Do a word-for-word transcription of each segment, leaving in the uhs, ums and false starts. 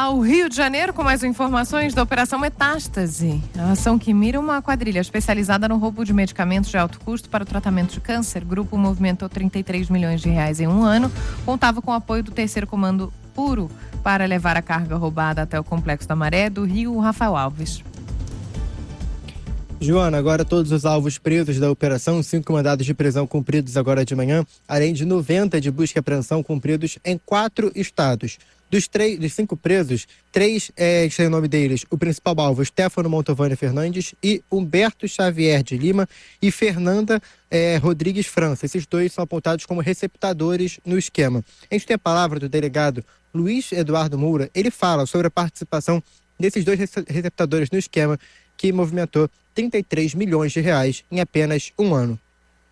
ao Rio de Janeiro com mais informações da Operação Metástase. A ação que mira uma quadrilha especializada no roubo de medicamentos de alto custo para o tratamento de câncer. O grupo movimentou trinta e três milhões de reais em um ano. Contava com o apoio do terceiro Comando Puro para levar a carga roubada até o Complexo da Maré do Rio. Rafael Alves. Joana, agora todos os alvos presos da operação, cinco mandados de prisão cumpridos agora de manhã, além de noventa de busca e apreensão cumpridos em quatro estados. Dos, três, dos cinco presos, três é, tem o nome deles, o principal alvo, Stefano Montovani Fernandes e Humberto Xavier de Lima e Fernanda é, Rodrigues França. Esses dois são apontados como receptadores no esquema. A gente tem a palavra do delegado Luiz Eduardo Moura. Ele fala sobre a participação desses dois receptadores no esquema que movimentou trinta e três milhões de reais em apenas um ano.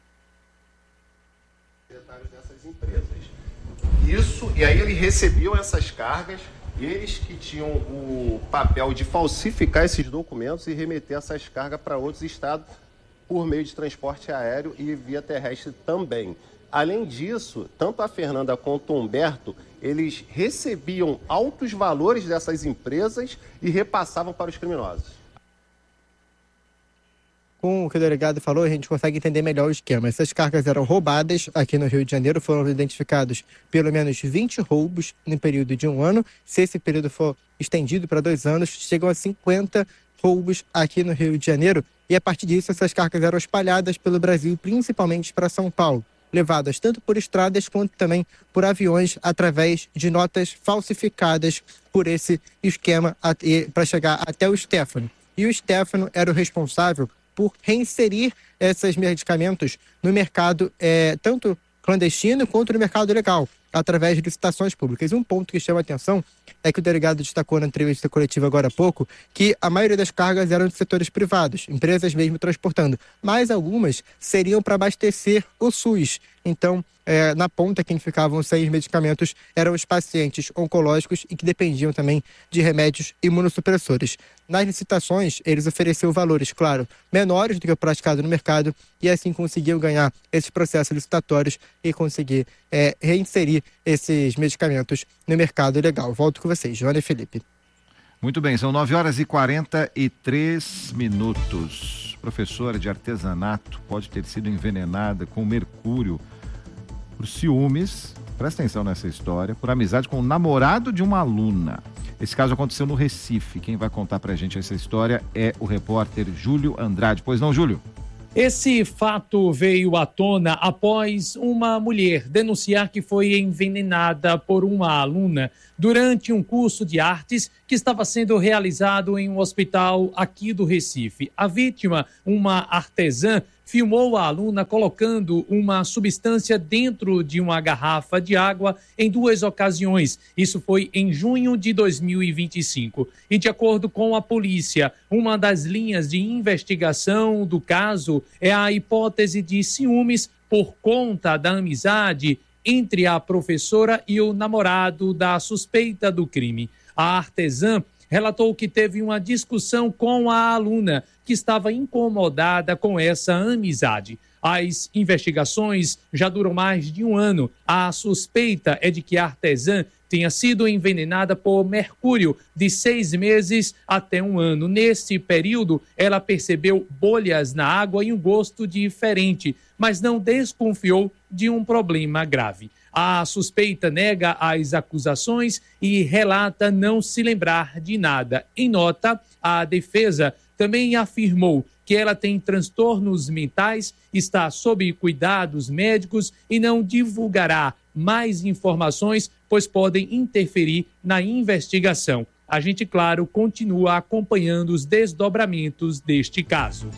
Dessas empresas. Isso, e aí eles recebiam essas cargas, eles que tinham o papel de falsificar esses documentos e remeter essas cargas para outros estados por meio de transporte aéreo e via terrestre também. Além disso, tanto a Fernanda quanto o Humberto, eles recebiam altos valores dessas empresas e repassavam para os criminosos. Com o que o delegado falou, a gente consegue entender melhor o esquema. Essas cargas eram roubadas aqui no Rio de Janeiro, foram identificados pelo menos vinte roubos no período de um ano. Se esse período for estendido para dois anos, chegam a cinquenta roubos aqui no Rio de Janeiro. E a partir disso, essas cargas eram espalhadas pelo Brasil, principalmente para São Paulo, levadas tanto por estradas quanto também por aviões através de notas falsificadas por esse esquema para chegar até o Stefano. E o Stefano era o responsável por reinserir esses medicamentos no mercado, é, tanto clandestino quanto no mercado legal, através de licitações públicas. Um ponto que chama a atenção é que o delegado destacou na entrevista coletiva agora há pouco que a maioria das cargas eram de setores privados, empresas mesmo transportando, mas algumas seriam para abastecer o SUS. Então, é, na ponta, quem ficavam sem os medicamentos eram os pacientes oncológicos e que dependiam também de remédios imunossupressores. Nas licitações, eles ofereciam valores, claro, menores do que o praticado no mercado e assim conseguiam ganhar esses processos licitatórios e conseguir é, reinserir esses medicamentos no mercado legal. Volto com vocês, Joana e Felipe. Muito bem, são nove horas e quarenta e três minutos. Professora de artesanato pode ter sido envenenada com mercúrio por ciúmes, presta atenção nessa história, por amizade com o namorado de uma aluna. Esse caso aconteceu no Recife. Quem vai contar pra gente essa história é o repórter Júlio Andrade. Pois não, Júlio? Esse fato veio à tona após uma mulher denunciar que foi envenenada por uma aluna durante um curso de artes que estava sendo realizado em um hospital aqui do Recife. A vítima, uma artesã, filmou a aluna colocando uma substância dentro de uma garrafa de água em duas ocasiões. Isso foi em junho de dois mil e vinte e cinco. E de acordo com a polícia, uma das linhas de investigação do caso é a hipótese de ciúmes por conta da amizade entre a professora e o namorado da suspeita do crime. A artesã relatou que teve uma discussão com a aluna, que estava incomodada com essa amizade. As investigações já duram mais de um ano. A suspeita é de que a artesã tenha sido envenenada por mercúrio de seis meses até um ano. Nesse período, ela percebeu bolhas na água e um gosto diferente, mas não desconfiou de um problema grave. A suspeita nega as acusações e relata não se lembrar de nada. Em nota, a defesa também afirmou que ela tem transtornos mentais, está sob cuidados médicos e não divulgará mais informações, pois podem interferir na investigação. A gente, claro, continua acompanhando os desdobramentos deste caso.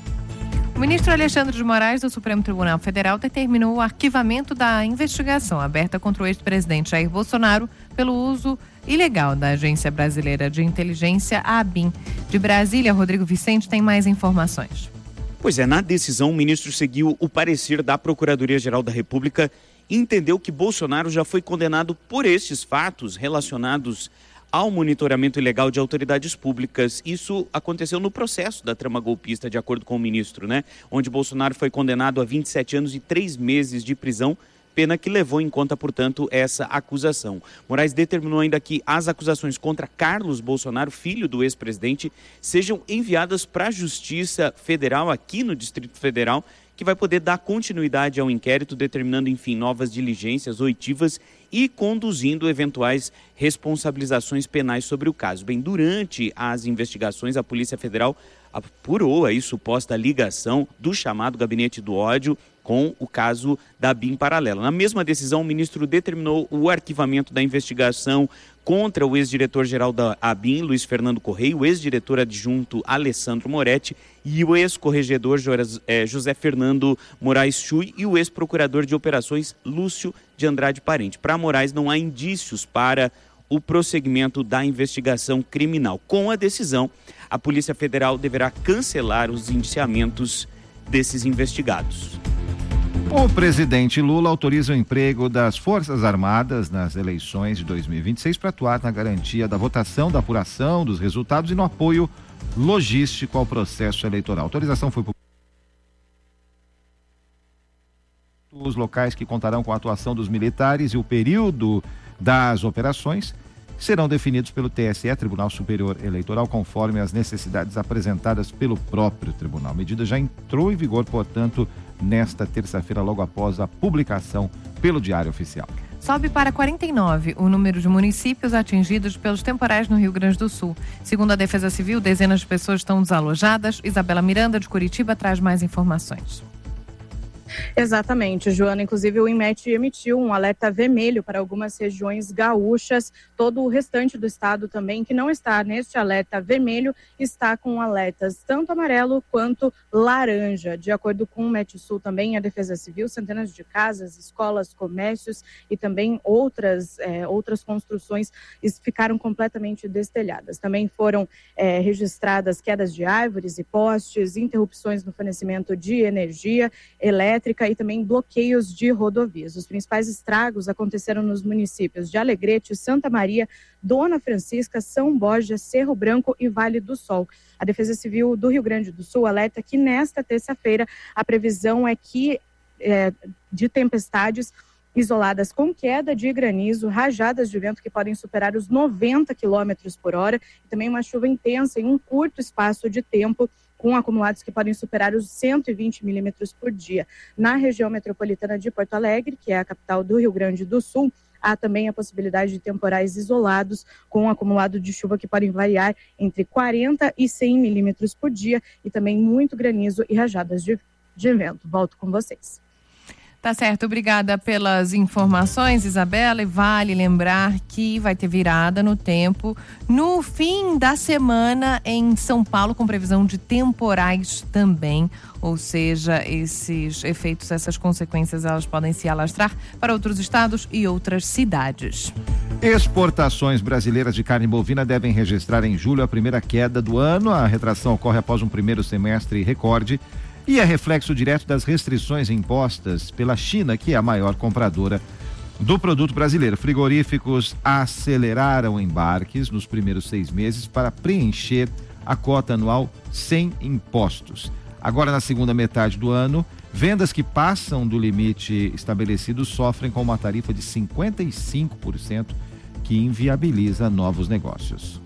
O ministro Alexandre de Moraes, do Supremo Tribunal Federal, determinou o arquivamento da investigação aberta contra o ex-presidente Jair Bolsonaro pelo uso ilegal da Agência Brasileira de Inteligência, a ABIN. De Brasília, Rodrigo Vicente tem mais informações. Pois é, na decisão, o ministro seguiu o parecer da Procuradoria-Geral da República e entendeu que Bolsonaro já foi condenado por estes fatos relacionados ao monitoramento ilegal de autoridades públicas. Isso aconteceu no processo da trama golpista, de acordo com o ministro, né? Onde Bolsonaro foi condenado a vinte e sete anos e três meses de prisão pena que levou em conta, portanto, essa acusação. Moraes determinou ainda que as acusações contra Carlos Bolsonaro, filho do ex-presidente, sejam enviadas para a Justiça Federal, aqui no Distrito Federal, que vai poder dar continuidade ao inquérito, determinando, enfim, novas diligências oitivas e conduzindo eventuais responsabilizações penais sobre o caso. Bem, durante as investigações, a Polícia Federal apurou aí suposta ligação do chamado Gabinete do Ódio com o caso da BIM Paralela. Na mesma decisão, o ministro determinou o arquivamento da investigação contra o ex-diretor-geral da ABIN, Luiz Fernando Correia, o ex-diretor adjunto Alessandro Moretti e o ex-corregedor José Fernando Moraes Chui e o ex-procurador de operações Lúcio de Andrade Parente. Para Moraes, não há indícios para o prosseguimento da investigação criminal. Com a decisão, a Polícia Federal deverá cancelar os indiciamentos desses investigados. O presidente Lula autoriza o emprego das Forças Armadas nas eleições de dois mil e vinte e seis para atuar na garantia da votação, da apuração dos resultados e no apoio logístico ao processo eleitoral. A autorização foi publicada. Os locais que contarão com a atuação dos militares e o período das operações serão definidos pelo T S E, Tribunal Superior Eleitoral, conforme as necessidades apresentadas pelo próprio tribunal. A medida já entrou em vigor, portanto, nesta terça-feira, logo após a publicação pelo Diário Oficial. Sobe para quarenta e nove o número de municípios atingidos pelos temporais no Rio Grande do Sul. Segundo a Defesa Civil, dezenas de pessoas estão desalojadas. Isabela Miranda, de Curitiba, traz mais informações. Exatamente, Joana. Inclusive, o INMET emitiu um alerta vermelho para algumas regiões gaúchas. Todo o restante do estado também, que não está neste alerta vermelho, está com alertas tanto amarelo quanto laranja. De acordo com o Metsul também, a Defesa Civil, centenas de casas, escolas, comércios e também outras, é, outras construções ficaram completamente destelhadas. Também foram é, registradas quedas de árvores e postes, interrupções no fornecimento de energia elétrica e também bloqueios de rodovias. Os principais estragos aconteceram nos municípios de Alegrete, Santa Maria, Dona Francisca, São Borja, Cerro Branco e Vale do Sol. A Defesa Civil do Rio Grande do Sul alerta que nesta terça-feira a previsão é que é, de tempestades isoladas com queda de granizo, rajadas de vento que podem superar os noventa quilômetros por hora e também uma chuva intensa em um curto espaço de tempo, com acumulados que podem superar os cento e vinte milímetros por dia. Na região metropolitana de Porto Alegre, que é a capital do Rio Grande do Sul, há também a possibilidade de temporais isolados com um acumulado de chuva que podem variar entre quarenta e cem milímetros por dia e também muito granizo e rajadas de, de vento. Volto com vocês. Tá certo, obrigada pelas informações, Isabela, e vale lembrar que vai ter virada no tempo no fim da semana em São Paulo, com previsão de temporais também, ou seja, esses efeitos, essas consequências, elas podem se alastrar para outros estados e outras cidades. Exportações brasileiras de carne bovina devem registrar em julho a primeira queda do ano. A retração ocorre após um primeiro semestre recorde e é reflexo direto das restrições impostas pela China, que é a maior compradora do produto brasileiro. Frigoríficos aceleraram embarques nos primeiros seis meses para preencher a cota anual sem impostos. Agora, na segunda metade do ano, vendas que passam do limite estabelecido sofrem com uma tarifa de cinquenta e cinco por cento que inviabiliza novos negócios.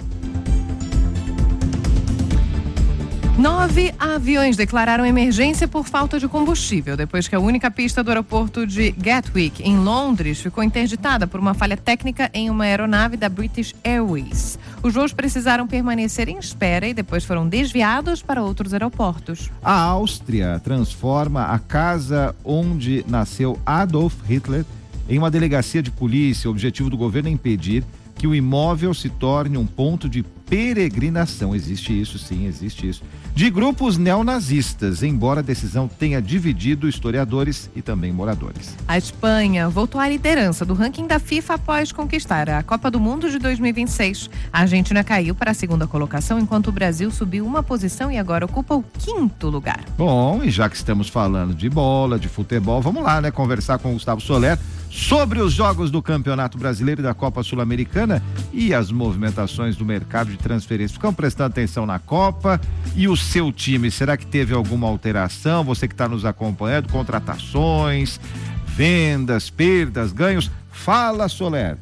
Nove aviões declararam emergência por falta de combustível, depois que a única pista do aeroporto de Gatwick, em Londres, ficou interditada por uma falha técnica em uma aeronave da British Airways. Os voos precisaram permanecer em espera e depois foram desviados para outros aeroportos. A Áustria transforma a casa onde nasceu Adolf Hitler em uma delegacia de polícia. O objetivo do governo é impedir que o imóvel se torne um ponto de peregrinação. Existe isso, sim, existe isso. De grupos neonazistas, embora a decisão tenha dividido historiadores e também moradores. A Espanha voltou à liderança do ranking da FIFA após conquistar a Copa do Mundo de dois mil e vinte e seis. A Argentina caiu para a segunda colocação, enquanto o Brasil subiu uma posição e agora ocupa o quinto lugar. Bom, e já que estamos falando de bola, de futebol, vamos lá, né, conversar com o Gustavo Soler sobre os jogos do Campeonato Brasileiro e da Copa Sul-Americana e as movimentações do mercado de transferência. Ficamos prestando atenção na Copa. E o seu time, será que teve alguma alteração? Você que está nos acompanhando, contratações, vendas, perdas, ganhos. Fala, Soler.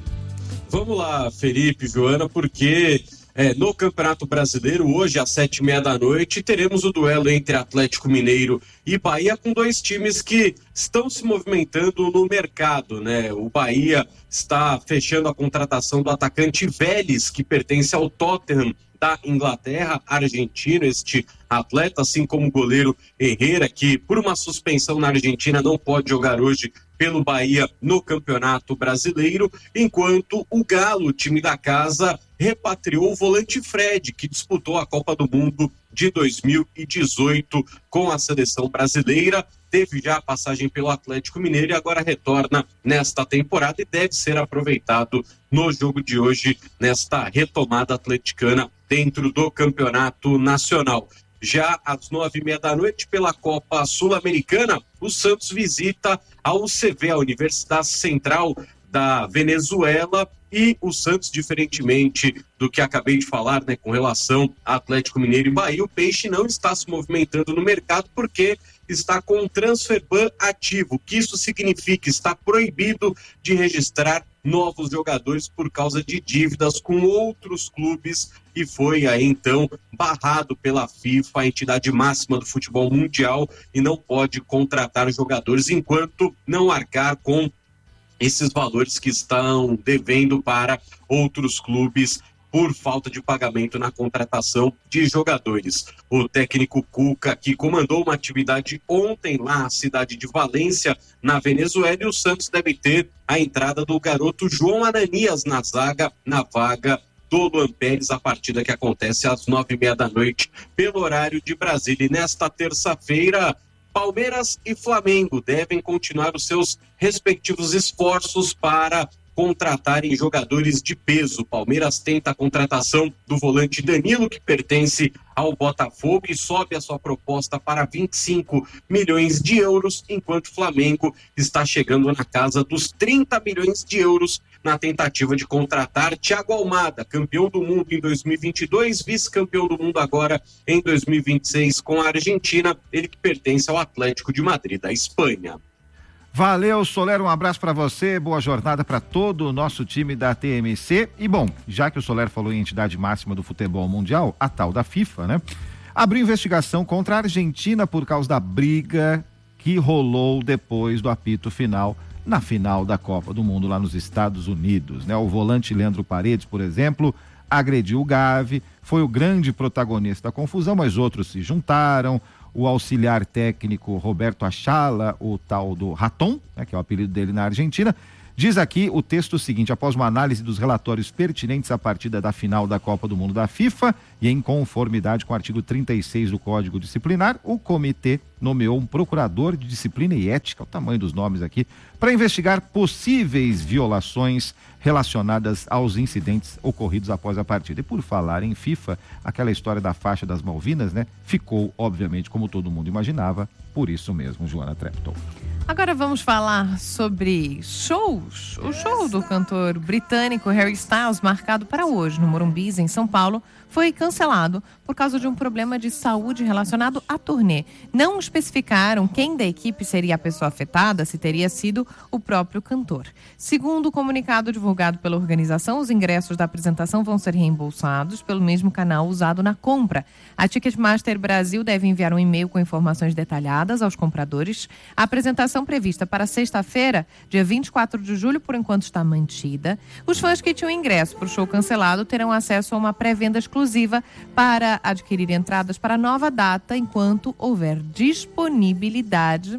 Vamos lá, Felipe, Joana, porque é, no Campeonato Brasileiro, hoje às sete e meia da noite, teremos o duelo entre Atlético Mineiro e Bahia, com dois times que estão se movimentando no mercado, né? O Bahia está fechando a contratação do atacante Vélez, que pertence ao Tottenham da Inglaterra, argentino, este atleta, assim como o goleiro Herrera, que por uma suspensão na Argentina não pode jogar hoje pelo Bahia no Campeonato Brasileiro, enquanto o Galo, o time da casa, repatriou o volante Fred, que disputou a Copa do Mundo de dois mil e dezoito com a seleção brasileira, teve já a passagem pelo Atlético Mineiro e agora retorna nesta temporada e deve ser aproveitado no jogo de hoje, nesta retomada atleticana dentro do Campeonato Nacional. Já às nove e meia da noite, pela Copa Sul-Americana, o Santos visita a U C V, a Universidade Central da Venezuela, e o Santos, diferentemente do que acabei de falar, né, com relação a Atlético Mineiro e Bahia, o Peixe não está se movimentando no mercado porque está com um transfer ban ativo. O que isso significa? Está proibido de registrar novos jogadores por causa de dívidas com outros clubes e foi aí então barrado pela FIFA, a entidade máxima do futebol mundial, e não pode contratar jogadores enquanto não arcar com esses valores que estão devendo para outros clubes por falta de pagamento na contratação de jogadores. O técnico Cuca, que comandou uma atividade ontem lá na cidade de Valência, na Venezuela, e o Santos deve ter a entrada do garoto João Ananias na zaga, na vaga do Luan Pérez, a partida que acontece às nove e meia da noite, pelo horário de Brasília. E nesta terça-feira, Palmeiras e Flamengo devem continuar os seus respectivos esforços para contratarem jogadores de peso. Palmeiras tenta a contratação do volante Danilo, que pertence ao Botafogo, e sobe a sua proposta para vinte e cinco milhões de euros, enquanto o Flamengo está chegando na casa dos trinta milhões de euros na tentativa de contratar Thiago Almada, campeão do mundo em dois mil e vinte e dois, vice-campeão do mundo agora em dois mil e vinte e seis com a Argentina, ele que pertence ao Atlético de Madrid, da Espanha. Valeu, Soler, um abraço para você, boa jornada para todo o nosso time da T M C. E bom, já que o Soler falou em entidade máxima do futebol mundial, a tal da FIFA, né? Abriu investigação contra a Argentina por causa da briga que rolou depois do apito final, na final da Copa do Mundo lá nos Estados Unidos, né? O volante Leandro Paredes, por exemplo, agrediu o Gavi, foi o grande protagonista da confusão, mas outros se juntaram. O auxiliar técnico Roberto Achala, o tal do Raton, né, que é o apelido dele na Argentina, diz aqui o texto seguinte: após uma análise dos relatórios pertinentes à partida da final da Copa do Mundo da FIFA e em conformidade com o artigo trinta e seis do Código Disciplinar, o comitê nomeou um procurador de disciplina e ética, o tamanho dos nomes aqui, para investigar possíveis violações relacionadas aos incidentes ocorridos após a partida. E por falar em FIFA, aquela história da faixa das Malvinas, né, ficou, obviamente, como todo mundo imaginava, por isso mesmo, Joana Trepton. Agora vamos falar sobre shows. O show do cantor britânico Harry Styles, marcado para hoje no Morumbi, em São Paulo, foi cancelado por causa de um problema de saúde relacionado à turnê. Não especificaram quem da equipe seria a pessoa afetada, se teria sido o próprio cantor. Segundo o comunicado divulgado pela organização, os ingressos da apresentação vão ser reembolsados pelo mesmo canal usado na compra. A Ticketmaster Brasil deve enviar um e-mail com informações detalhadas aos compradores. A apresentação prevista para sexta-feira, dia vinte e quatro de julho, por enquanto está mantida. Os fãs que tinham ingresso para o show cancelado terão acesso a uma pré-venda exclusiva para adquirir entradas para a nova data enquanto houver disponibilidade.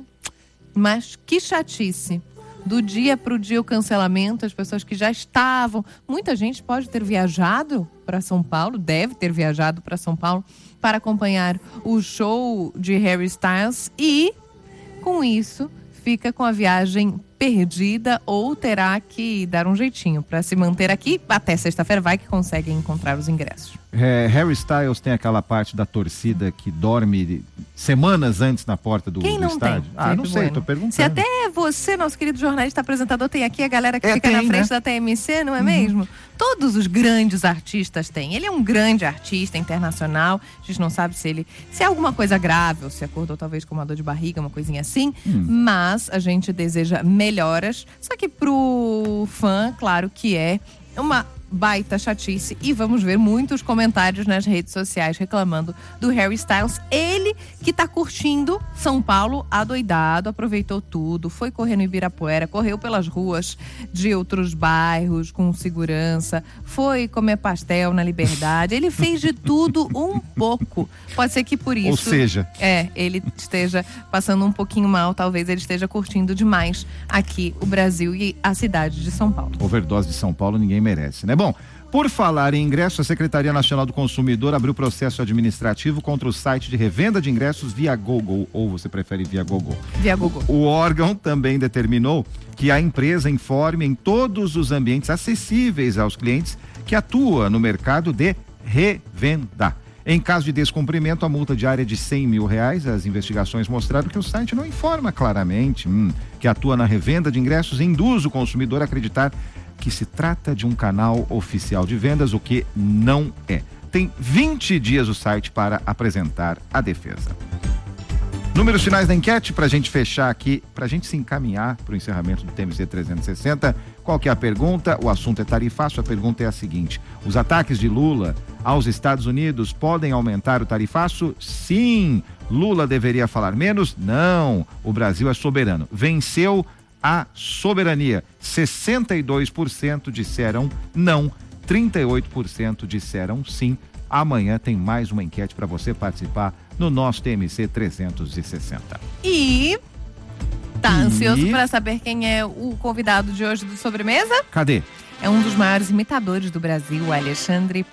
Mas que chatice! Do dia para o dia o cancelamento, as pessoas que já estavam... Muita gente pode ter viajado para São Paulo, deve ter viajado para São Paulo para acompanhar o show de Harry Styles e, com isso, fica com a viagem perdida ou terá que dar um jeitinho para se manter aqui. Até sexta-feira vai que consegue encontrar os ingressos. É, Harry Styles tem aquela parte da torcida que dorme semanas antes na porta do, Quem do não estádio. tem? Ah, não sei, Bueno. tô perguntando. Se até você, nosso querido jornalista apresentador, tem aqui a galera que É, fica tem, na frente né? da T M C, não é mesmo? Todos os grandes artistas têm. Ele é um grande artista internacional. A gente não sabe se ele... Se é alguma coisa grave, ou se acordou talvez com uma dor de barriga, uma coisinha assim. Hum. Mas a gente deseja melhoras. Só que pro fã, claro que é uma baita chatice, e vamos ver muitos comentários nas redes sociais reclamando do Harry Styles. Ele que tá curtindo São Paulo adoidado, aproveitou tudo, foi correr no Ibirapuera, correu pelas ruas de outros bairros com segurança, foi comer pastel na Liberdade, ele fez de tudo um pouco. Pode ser que por isso... Ou seja... É, ele esteja passando um pouquinho mal, talvez ele esteja curtindo demais aqui o Brasil e a cidade de São Paulo. Overdose de São Paulo ninguém merece, né? Bom, por falar em ingresso, a Secretaria Nacional do Consumidor abriu processo administrativo contra o site de revenda de ingressos via Google, ou você prefere via Google? Via Google. O órgão também determinou que a empresa informe em todos os ambientes acessíveis aos clientes que atua no mercado de revenda. Em caso de descumprimento, a multa diária é de cem mil reais. As investigações mostraram que o site não informa claramente hum, que atua na revenda de ingressos e induz o consumidor a acreditar que se trata de um canal oficial de vendas, o que não é. Tem vinte dias o site para apresentar a defesa. Números finais da enquete para a gente fechar aqui, para a gente se encaminhar para o encerramento do T M C trezentos e sessenta. Qual que é a pergunta? O assunto é tarifaço. A pergunta é a seguinte: os ataques de Lula aos Estados Unidos podem aumentar o tarifaço? Sim. Lula deveria falar menos? Não. O Brasil é soberano. Venceu a soberania. sessenta e dois por cento disseram não, trinta e oito por cento disseram sim. Amanhã tem mais uma enquete para você participar no nosso T M C trezentos e sessenta. E tá E? ansioso para saber quem é o convidado de hoje do Sobremesa? Cadê? É um dos maiores imitadores do Brasil, Alexandre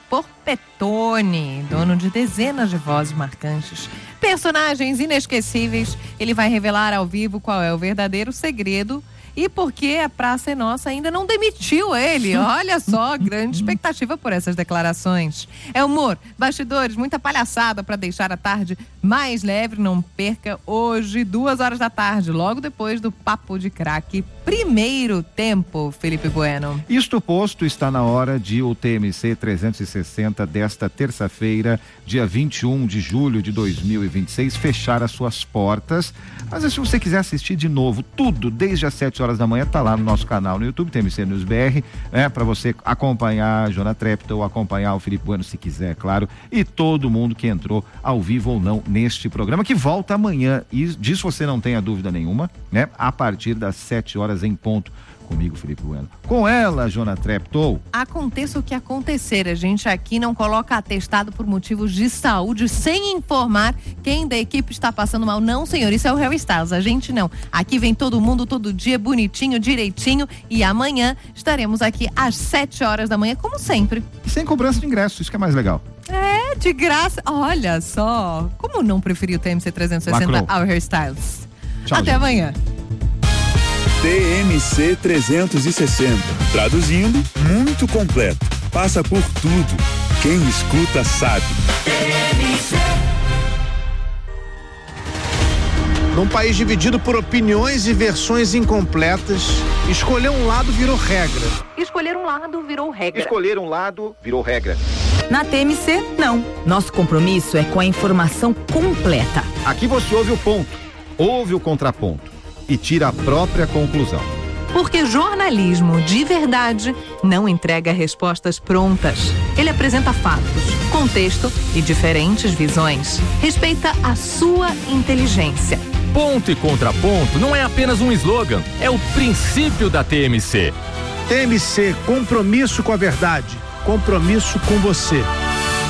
Porpetone, dono de dezenas de vozes marcantes, personagens inesquecíveis. Ele vai revelar ao vivo qual é o verdadeiro segredo e por que a Praça é Nossa ainda não demitiu ele. Olha só, grande expectativa por essas declarações. É humor, bastidores, muita palhaçada para deixar a tarde mais leve. Não perca hoje, duas horas da tarde, logo depois do Papo de Craque. Primeiro tempo, Felipe Bueno. Isto posto, está na hora de o T M C trezentos e sessenta desta terça-feira, dia vinte e um de julho de dois mil e vinte e seis, fechar as suas portas. Mas se você quiser assistir de novo tudo, desde as sete horas da manhã, tá lá no nosso canal no YouTube, T M C News B R, né? Para você acompanhar a Jona Treptow, ou acompanhar o Felipe Bueno, se quiser, claro, e todo mundo que entrou ao vivo ou não neste programa, que volta amanhã, e disso você não tenha dúvida nenhuma, né? A partir das sete horas em ponto. Comigo, Felipe Bueno. Com ela, Jona Treptow. Aconteça o que acontecer, a gente aqui não coloca atestado por motivos de saúde sem informar quem da equipe está passando mal. Não, senhor, isso é o Harry Styles, a gente não. Aqui vem todo mundo, todo dia, bonitinho, direitinho, e amanhã estaremos aqui às sete horas da manhã, como sempre. E sem cobrança de ingresso, isso que é mais legal. É, de graça. Olha só, como não preferir o T M C trezentos e sessenta Lacrou. ao Harry Styles? Tchau, Até gente. amanhã. T M C trezentos e sessenta. Traduzindo, muito completo. Passa por tudo. Quem escuta sabe. Num país dividido por opiniões e versões incompletas, escolher um lado virou regra. Escolher um lado virou regra. Escolher um lado virou regra. Na T M C, não. Nosso compromisso é com a informação completa. Aqui você ouve o ponto, ouve o contraponto e tira a própria conclusão. Porque jornalismo de verdade não entrega respostas prontas. Ele apresenta fatos, contexto e diferentes visões. Respeita a sua inteligência. Ponto e contraponto não é apenas um slogan, é o princípio da T M C. T M C, compromisso com a verdade, compromisso com você.